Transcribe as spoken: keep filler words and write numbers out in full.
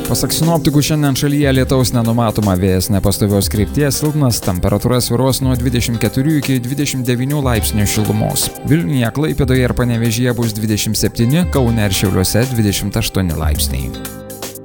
Pasak sinoptikų, šiandien šalyje lietaus nenumatoma, vėjas nepastovios krypties, silpnas, temperatūra svyruos nuo dvidešimt keturių iki dvidešimt devynių laipsnių šilumos. Vilniuje, Klaipėdoje ir Panevėžyje bus dvidešimt septyni, Kaune ir Šiauliuose dvidešimt aštuoni laipsniai.